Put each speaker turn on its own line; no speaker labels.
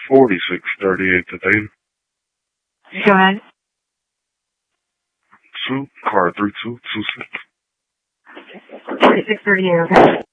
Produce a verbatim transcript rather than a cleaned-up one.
forty-six thirty-eight today.
Go ahead.
Two, car three two two six.
forty-six thirty-eight, okay.